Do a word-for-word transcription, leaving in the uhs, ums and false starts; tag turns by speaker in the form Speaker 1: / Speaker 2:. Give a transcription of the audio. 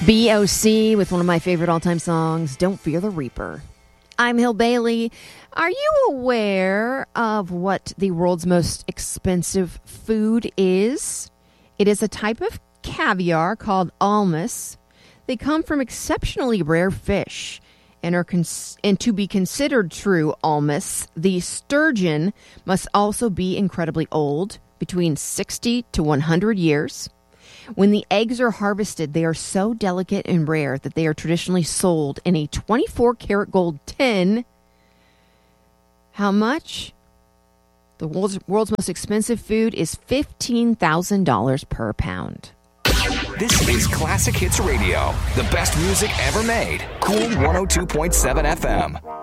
Speaker 1: B O C with one of my favorite all-time songs, Don't Fear the Reaper. I'm Hill Bailey. Are you aware of what the world's most expensive food is? It is a type of caviar called almas. They come from exceptionally rare fish and are cons- and to be considered true almas, the sturgeon must also be incredibly old, between sixty to one hundred years. When the eggs are harvested, they are so delicate and rare that they are traditionally sold in a twenty-four karat gold tin. How much? The world's, world's most expensive food is fifteen thousand dollars per pound.
Speaker 2: This is Classic Hits Radio, the best music ever made. Cool one oh two point seven F M.